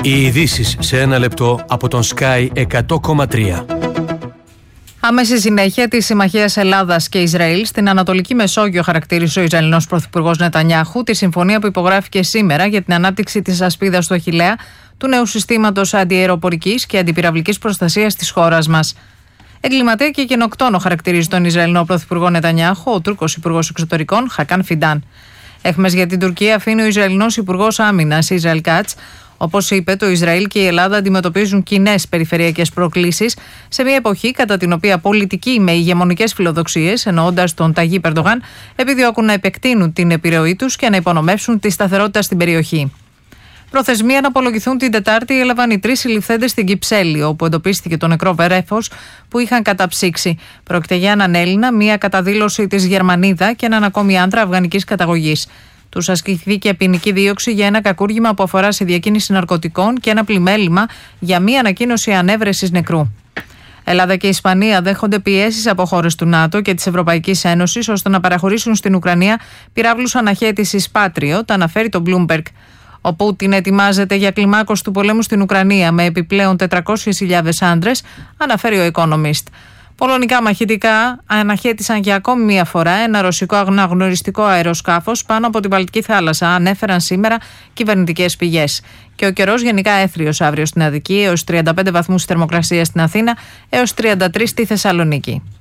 Οι ειδήσεις σε ένα λεπτό από τον Sky 100,3. Άμεση συνέχεια της συμμαχίας Ελλάδας και Ισραήλ στην Ανατολική Μεσόγειο χαρακτήρισε ο Ισραηλινός Πρωθυπουργός Νετανιάχου τη συμφωνία που υπογράφηκε σήμερα για την ανάπτυξη της ασπίδας του Αχιλλέα, του νέου συστήματος αντιαεροπορικής και αντιπυραυλικής προστασίας της χώρας μας. Εγκληματία και γενοκτόνο χαρακτηρίζει τον Ισραηλινό Πρωθυπουργό Νετανιάχου ο Τούρκος Υπουργός Εξωτερικών Χακάν Φιντάν. Έχμες για την Τουρκία αφήνει ο Ισραηλινός Υπουργός Άμυνας Ισραήλ Κάτς. Όπως είπε, το Ισραήλ και η Ελλάδα αντιμετωπίζουν κοινές περιφερειακές προκλήσεις σε μια εποχή κατά την οποία πολιτικοί με ηγεμονικές φιλοδοξίες, εννοώντας τον Ταγί Ερντογάν, επιδιώκουν να επεκτείνουν την επιρροή τους και να υπονομεύσουν τη σταθερότητα στην περιοχή. Προθεσμία να απολογηθούν την Τετάρτη έλαβαν οι 3 συλληφθέντες στην Κυψέλη, όπου εντοπίστηκε το νεκρό βρέφος που είχαν καταψύξει. Πρόκειται για έναν Έλληνα, μία καταδήλωση της Γερμανίδα και έναν ακόμη άντρα αφγανικής καταγωγής. Τους ασκήθηκε ποινική δίωξη για ένα κακούργημα που αφορά σε διακίνηση ναρκωτικών και ένα πλημέλημα για μία ανακοίνωση ανέβρεσης νεκρού. Ελλάδα και Ισπανία δέχονται πιέσεις από χώρες του ΝΑΤΟ και της Ευρωπαϊκής Ένωσης ώστε να παραχωρήσουν στην Ουκρανία πυράβλους αναχέτησης Patriot, αναφέρει το Bloomberg. Ο Πούτιν ετοιμάζεται για κλιμάκωση του πολέμου στην Ουκρανία με επιπλέον 400.000 άντρες, αναφέρει ο Economist. Πολωνικά μαχητικά αναχέτησαν για ακόμη μία φορά ένα ρωσικό αναγνωριστικό αεροσκάφος πάνω από την Βαλτική θάλασσα, ανέφεραν σήμερα κυβερνητικές πηγές. Και ο καιρός γενικά έθριος αύριο στην Αττική, έως 35 βαθμούς θερμοκρασία στην Αθήνα, έως 33 στη Θεσσαλονίκη.